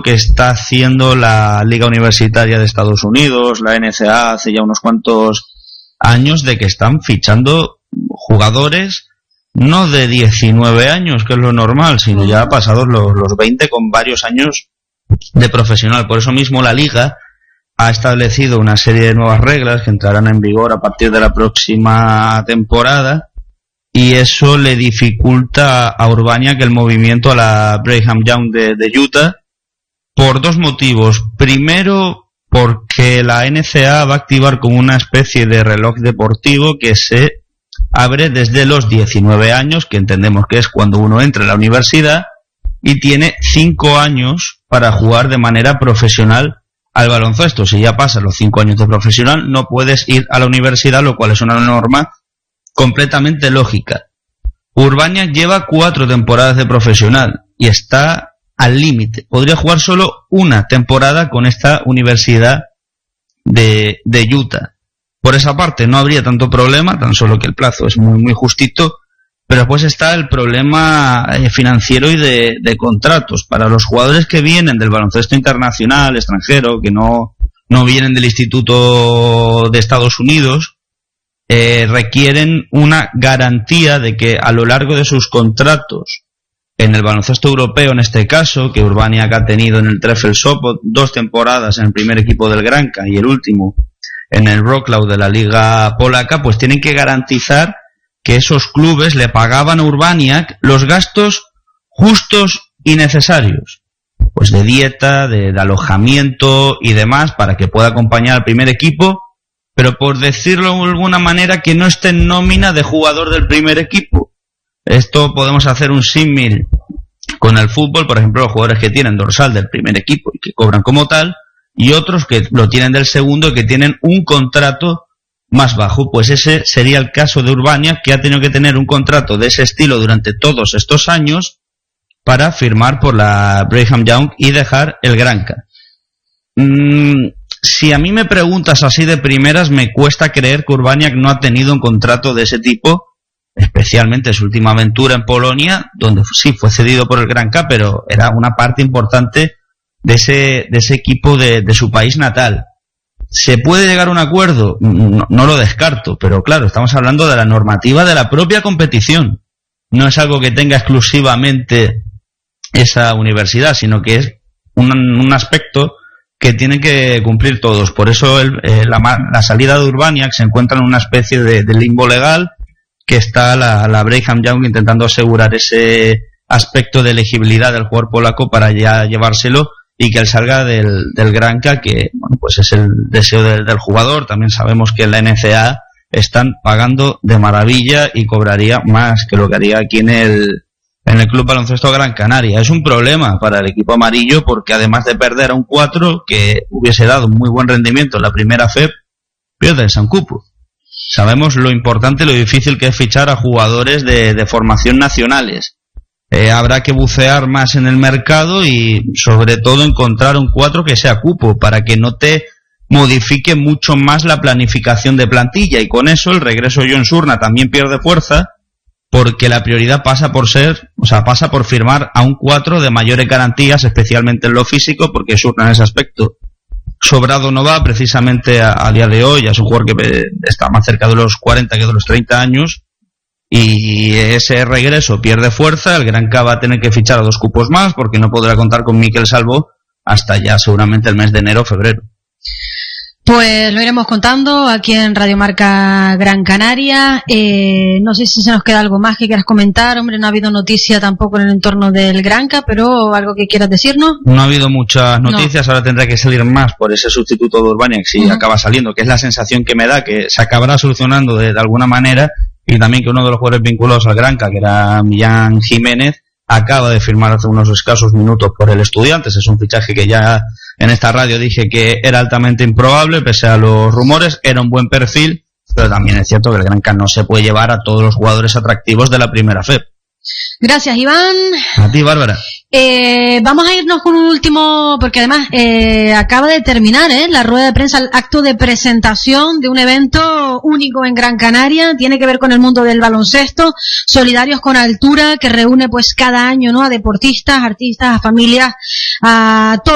que está haciendo la Liga Universitaria de Estados Unidos, la NCAA, hace ya unos cuantos años, de que están fichando jugadores no de 19 años, que es lo normal, sino ya pasados los 20, con varios años de profesional. Por eso mismo la Liga ha establecido una serie de nuevas reglas que entrarán en vigor a partir de la próxima temporada, y eso le dificulta a Urbaniak el movimiento a la Brigham Young de Utah por dos motivos. Primero, porque la NCAA va a activar como una especie de reloj deportivo que se abre desde los 19 años, que entendemos que es cuando uno entra a la universidad, y tiene 5 años para jugar de manera profesional al baloncesto. Si ya pasas los 5 años de profesional, no puedes ir a la universidad, lo cual es una norma completamente lógica. Urbaniak lleva 4 temporadas de profesional y está al límite. Podría jugar solo una temporada con esta universidad de Utah. Por esa parte no habría tanto problema, tan solo que el plazo es muy justito, pero después está el problema financiero y de contratos. Para los jugadores que vienen del baloncesto internacional, extranjero, que no vienen del Instituto de Estados Unidos, requieren una garantía de que a lo largo de sus contratos en el baloncesto europeo, en este caso, que Urbaniak ha tenido en el Trefl Sopot 2 temporadas en el primer equipo del Granka y el último en el Wrocław de la liga polaca, pues tienen que garantizar que esos clubes le pagaban a Urbaniak los gastos justos y necesarios, pues de dieta, de alojamiento y demás, para que pueda acompañar al primer equipo, pero por decirlo de alguna manera, que no esté en nómina de jugador del primer equipo. Esto podemos hacer un símil con el fútbol, por ejemplo, los jugadores que tienen dorsal del primer equipo y que cobran como tal, y otros que lo tienen del segundo y que tienen un contrato más bajo. Pues ese sería el caso de Urbaniak, que ha tenido que tener un contrato de ese estilo durante todos estos años para firmar por la Brigham Young y dejar el Granka. Si a mí me preguntas así de primeras, me cuesta creer que Urbaniak no ha tenido un contrato de ese tipo, especialmente su última aventura en Polonia, donde sí fue cedido por el Granka, pero era una parte importante de ese equipo de su país natal. ¿Se puede llegar a un acuerdo? No lo descarto, pero claro, estamos hablando de la normativa de la propia competición. No es algo que tenga exclusivamente esa universidad, sino que es un aspecto que tienen que cumplir todos. Por eso la salida de Urbaniak se encuentra en una especie de limbo legal, que está la Brigham Young intentando asegurar ese aspecto de elegibilidad del jugador polaco para ya llevárselo y que él salga del Granka, que bueno, pues es el deseo del jugador. También sabemos que en la NCAA están pagando de maravilla y cobraría más que lo que haría aquí en el Club Baloncesto Gran Canaria. Es un problema para el equipo amarillo, porque además de perder a un 4 que hubiese dado un muy buen rendimiento en la primera FEP, pierde el San Cupo. Sabemos lo importante, lo difícil que es fichar a jugadores de formación nacionales. Habrá que bucear más en el mercado y sobre todo encontrar un 4 que sea cupo, para que no te modifique mucho más la planificación de plantilla, y con eso el regreso de John Surna también pierde fuerza, porque la prioridad pasa por firmar a un 4 de mayores garantías, especialmente en lo físico, porque Surna en ese aspecto sobrado no va. Precisamente a día de hoy es un jugador que está más cerca de los 40 que de los 30 años, y ese regreso pierde fuerza. El Granka va a tener que fichar a 2 cupos más, porque no podrá contar con Mikel Salvo hasta ya seguramente el mes de enero o febrero. Pues lo iremos contando aquí en Radio Marca Gran Canaria. No sé si se nos queda algo más que quieras comentar. Hombre, no ha habido noticia tampoco en el entorno del Granka, pero algo que quieras decirnos. No ha habido muchas noticias, ahora tendrá que salir más por ese sustituto de Urbaniak, si acaba saliendo, que es la sensación que me da, que se acabará solucionando de alguna manera, y también que uno de los jugadores vinculados al Granka, que era Millán Jiménez, acaba de firmar hace unos escasos minutos por el Estudiantes. Es un fichaje que ya en esta radio dije que era altamente improbable, pese a los rumores. Era un buen perfil, pero también es cierto que el Granka no se puede llevar a todos los jugadores atractivos de la primera FEP. Gracias, Iván. A ti, Bárbara. Vamos a irnos con un último, porque además acaba de terminar la rueda de prensa, el acto de presentación de un evento único en Gran Canaria. Tiene que ver con el mundo del baloncesto, Solidarios con Altura, que reúne pues cada año, ¿no?, a deportistas, artistas, a familias, a todos.